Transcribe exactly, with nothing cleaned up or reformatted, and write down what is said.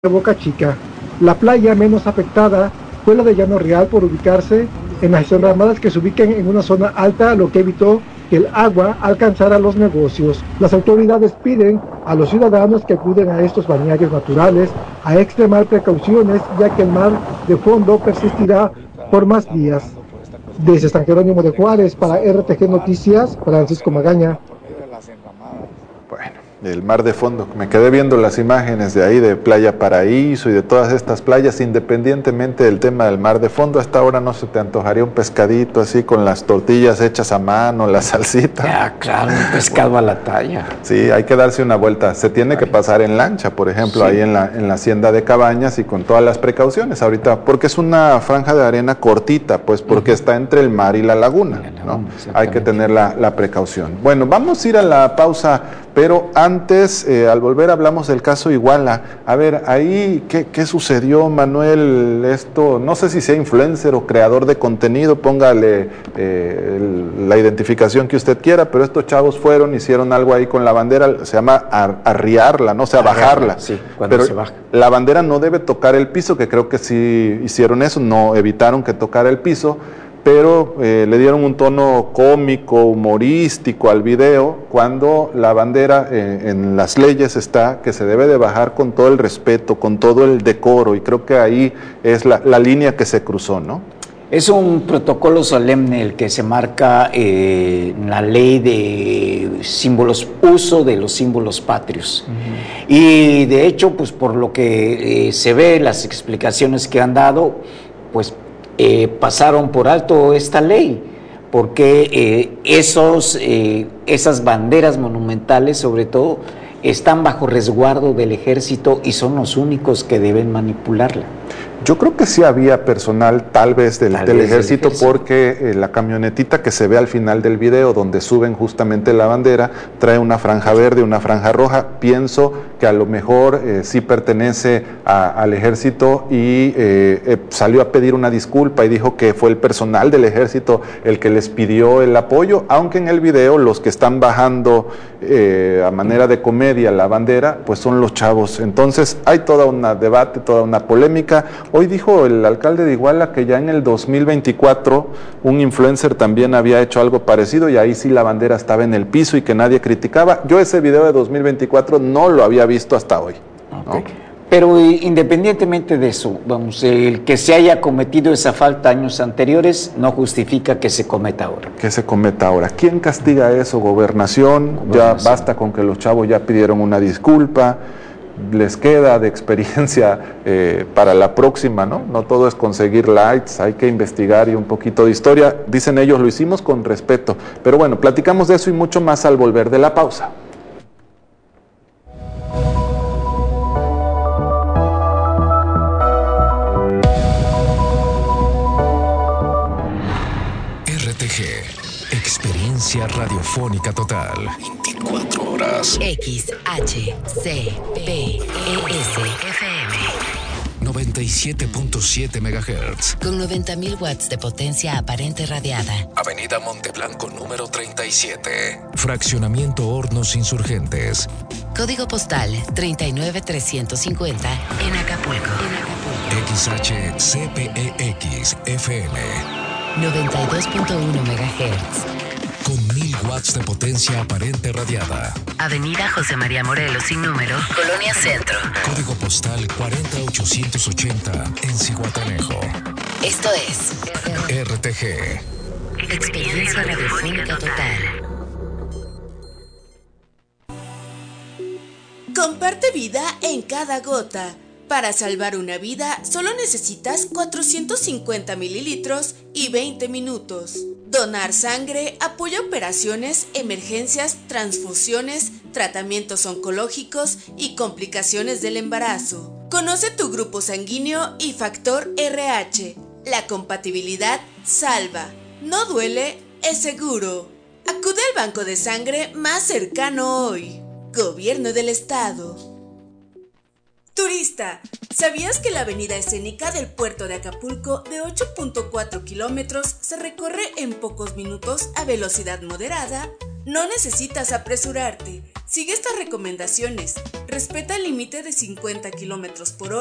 Boca Chica. La playa menos afectada fue la de Llano Real por ubicarse en las enramadas que se ubican en una zona alta, lo que evitó que el agua alcanzara los negocios. Las autoridades piden a los ciudadanos que acuden a estos balnearios naturales a extremar precauciones, ya que el mar de fondo persistirá por más días. Desde San Jerónimo de Juárez, para R T G Noticias, Francisco Magaña. Bueno, el mar de fondo, me quedé viendo las imágenes de ahí de Playa Paraíso y de todas estas playas, independientemente del tema del mar de fondo. Hasta ahora no se te antojaría un pescadito así con las tortillas hechas a mano, la salsita. Ya, claro, un pescado a la talla. Sí, hay que darse una vuelta. Se tiene que pasar en lancha, por ejemplo, sí, ahí en la, en la hacienda de Cabañas, y con todas las precauciones ahorita, porque es una franja de arena cortita, pues porque uh-huh. está entre el mar y la laguna, ¿no? Hay que tener la, la precaución. Bueno, vamos a ir a la pausa, pero antes, eh, al volver hablamos del caso Iguala. A ver, ahí, ¿qué, qué sucedió, Manuel? Esto, no sé si sea influencer o creador de contenido, póngale eh, el, la identificación que usted quiera, pero estos chavos fueron, hicieron algo ahí con la bandera, se llama ar, arriarla, no o sea, bajarla. Sí, cuando pero se baja. La bandera no debe tocar el piso, que creo que sí hicieron eso, no evitaron que tocara el piso, pero eh, le dieron un tono cómico, humorístico al video, cuando la bandera eh, en las leyes está que se debe de bajar con todo el respeto, con todo el decoro, y creo que ahí es la, la línea que se cruzó, ¿no? Es un protocolo solemne el que se marca eh, en la ley de símbolos, uso de los símbolos patrios. Uh-huh. Y de hecho, pues por lo que eh, se ve, las explicaciones que han dado, pues Eh, pasaron por alto esta ley, porque eh, esos, eh, esas banderas monumentales, sobre todo, están bajo resguardo del ejército y son los únicos que deben manipularla. Yo creo que sí había personal, tal vez del, tal del, vez ejército, del ejército, porque eh, la camionetita que se ve al final del video, donde suben justamente la bandera, trae una franja verde, una franja roja. Pienso que a lo mejor eh, sí pertenece a, al ejército y eh, eh, salió a pedir una disculpa y dijo que fue el personal del ejército el que les pidió el apoyo, aunque en el video los que están bajando eh, a manera de comedia la bandera, pues son los chavos. Entonces hay toda una debate, toda una polémica. Hoy dijo el alcalde de Iguala que ya en el dos mil veinticuatro un influencer también había hecho algo parecido y ahí sí la bandera estaba en el piso y que nadie criticaba. Yo ese video de dos mil veinticuatro no lo había visto hasta hoy, ¿no? Okay. Pero independientemente de eso, vamos, el que se haya cometido esa falta años anteriores no justifica que se cometa ahora. Que se cometa ahora. ¿Quién castiga eso? ¿Gobernación? Gobernación. Ya basta con que los chavos ya pidieron una disculpa. Les queda de experiencia eh, para la próxima, ¿no? No todo es conseguir likes, hay que investigar y un poquito de historia. Dicen ellos, lo hicimos con respeto. Pero bueno, platicamos de eso y mucho más al volver de la pausa. R T G, experiencia radiofónica total. veinticuatro horas. X H C P E S F M noventa y siete punto siete megahertz. Con noventa mil watts de potencia aparente radiada. Avenida Monteblanco número treinta y siete. Fraccionamiento Hornos Insurgentes. Código postal treinta y nueve trescientos cincuenta en Acapulco. En Acapulco. X H C P E X F M noventa y dos punto uno megahertz. Con mil watts de potencia aparente radiada. Avenida José María Morelos sin número, Colonia Centro. Código postal cuarenta ochocientos ochenta en Zihuatanejo. Esto es R T G. Experiencia radiofónica total. Comparte vida en cada gota. Para salvar una vida, solo necesitas cuatrocientos cincuenta mililitros y veinte minutos. Donar sangre apoya operaciones, emergencias, transfusiones, tratamientos oncológicos y complicaciones del embarazo. Conoce tu grupo sanguíneo y factor R H. La compatibilidad salva. No duele, es seguro. Acude al banco de sangre más cercano hoy. Gobierno del Estado. Turista, ¿sabías que la avenida escénica del puerto de Acapulco de ocho punto cuatro kilómetros se recorre en pocos minutos a velocidad moderada? No necesitas apresurarte. Sigue estas recomendaciones. Respeta el límite de cincuenta kilómetros por hora.